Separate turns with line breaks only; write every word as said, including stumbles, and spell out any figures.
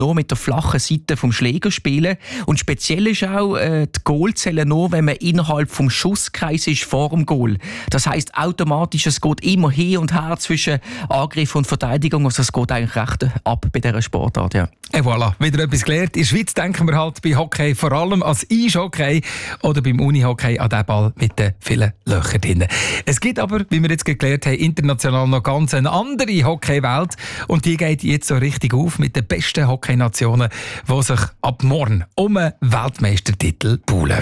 nur mit der flachen Seite vom Schläger spielen. Und speziell ist auch, äh, die Goal zählen nur, wenn man innerhalb vom Schusskreis ist vor dem Goal. Das heisst automatisch, es geht immer hin und her zwischen Angriff und Verteidigung. Also es geht eigentlich recht ab bei dieser Sportart, ja.
Et voilà, wieder etwas gelernt. In der Schweiz denken wir halt bei Hockey vor allem als Eishockey oder beim Unihockey an den Ball mit den vielen Löchern drin. Es gibt aber, wie wir jetzt gelernt haben, international noch ganz eine andere Hockeywelt und die geht jetzt so richtig auf mit den besten Hockeynationen, die sich ab morgen um einen Weltmeistertitel buhlen.